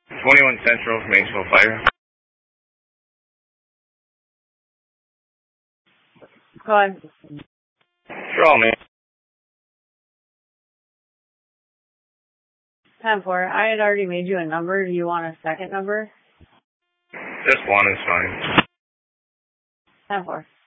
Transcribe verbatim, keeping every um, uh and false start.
twenty-one Central from Mansfield Fire. Go ahead. Sure, man. ten four. I had already made you a number. Do you want a second number? Just one is fine. ten four.